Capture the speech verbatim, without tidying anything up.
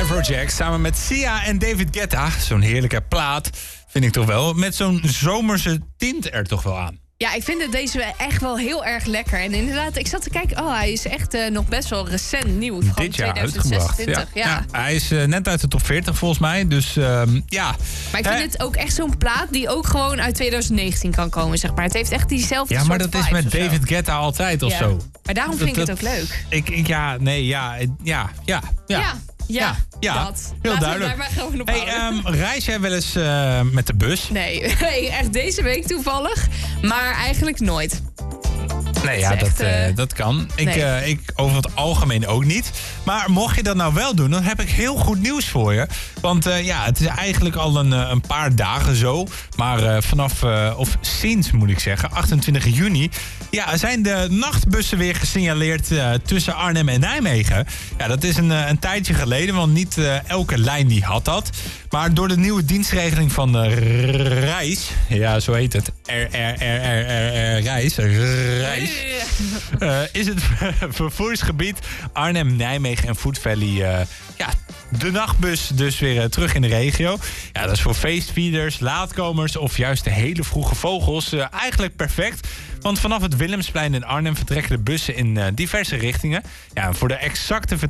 Afrojack samen met Sia en David Guetta. Zo'n heerlijke plaat, vind ik toch wel. Met zo'n zomerse tint er toch wel aan. Ja, ik vind het deze echt wel heel erg lekker. En inderdaad, ik zat te kijken, oh, hij is echt uh, nog best wel recent nieuw. Dit jaar uitgebracht. Ja. Ja. Ja, hij is uh, net uit de top veertig volgens mij, dus uh, ja. Maar ik vind uh, het ook echt zo'n plaat die ook gewoon uit twintig negentien kan komen, zeg maar. Het heeft echt diezelfde ja, soort maar dat is met David Guetta altijd of ja. zo. Maar daarom dat, vind ik dat, het ook leuk. Ik, ik, ja, nee, ja, ja, ja, ja. Ja. Ja, ja, dat. Heel Laten duidelijk. we daar maar gewoon op hey, um, reis jij wel eens uh, met de bus? Nee, echt deze week toevallig. Maar eigenlijk nooit. Nee, ja, dat, uh, dat kan. Ik, nee. uh, ik over het algemeen ook niet. Maar mocht je dat nou wel doen, dan heb ik heel goed nieuws voor je. Want uh, ja, het is eigenlijk al een, een paar dagen zo. Maar uh, vanaf, uh, of sinds moet ik zeggen, achtentwintig juni... Ja, zijn de nachtbussen weer gesignaleerd uh, tussen Arnhem en Nijmegen. Ja, dat is een, een tijdje geleden, want niet uh, elke lijn die had dat. Maar door de nieuwe dienstregeling van de Reis... Ja, zo heet het. R, R, R, R, R, Reis. Reis. Uh, is het vervoersgebied Arnhem, Nijmegen en Food Valley... Uh, ja, de nachtbus dus weer uh, terug in de regio. Ja, dat is voor feestvierders, laatkomers of juist de hele vroege vogels uh, eigenlijk perfect. Want vanaf het Willemsplein in Arnhem vertrekken de bussen in uh, diverse richtingen. Ja, voor de exacte